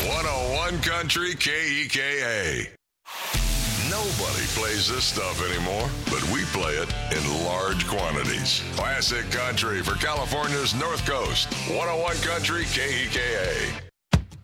101 Country KEKA. Nobody plays this stuff anymore, but we play it in large quantities. Classic country for California's North Coast. 101 Country KEKA.